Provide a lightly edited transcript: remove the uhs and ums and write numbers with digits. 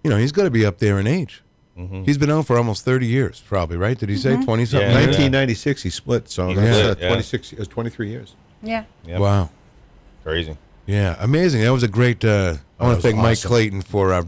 he's got to be up there in age. Mm-hmm. He's been out for almost 30 years, probably, right? Did he say 20-something? Yeah. 1996 he split, so that's Yeah. 26. It was 23 years. Yeah. Yep. Wow. Crazy. Yeah, amazing. That was a great. I want to was thank Mike awesome. Clayton for